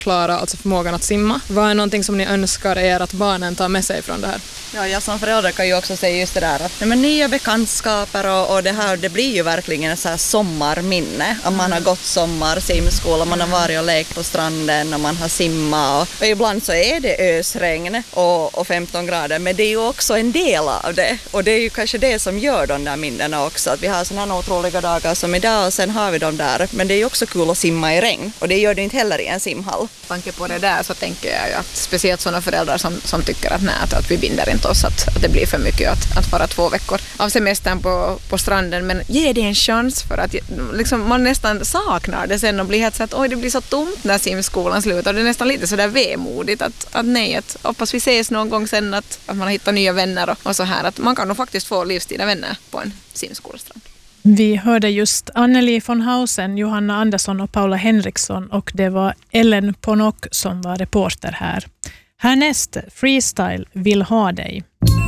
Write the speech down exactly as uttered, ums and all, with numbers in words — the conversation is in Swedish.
klara, alltså förmågan att simma. Vad är någonting som ni önskar er att barnen tar med sig från det här? Ja, jag som förälder kan ju också säga just det där att nej, men nya bekantskaper och, och det här, det blir ju verkligen ett så här sommarminne. Att man har gått sommar, simskola, man har varit och lekt på stranden och man har simmat. Och, och ibland så är det ösregn och, och femton grader, men det är ju också en del av det. Och det är ju kanske det som gör de där minnena också. Att vi har sådana otroliga dagar som idag och sen har vi de där. Men det är ju också kul att simma i regn och det gör det inte heller i en simhall. Tanke på det där så tänker jag ju att speciellt sådana föräldrar som, som tycker att, nej, att vi binder inte oss, att, att det blir för mycket att, att vara två veckor av semestern på, på stranden, men ge det en chans för att liksom, man nästan saknar det sen och blir helt så att oj, det blir så tomt när simskolan slutar och det är nästan lite sådär vemodigt att, att nej, att hoppas vi ses någon gång sen att, att man har hittat nya vänner och, och så här, att man kan nog faktiskt få livstida vänner på en simskolestrand. Vi hörde just Anneli von Hausen, Johanna Andersson och Paula Henriksson och det var Ellen Ponok som var reporter här. Härnäst Freestyle vill ha dig.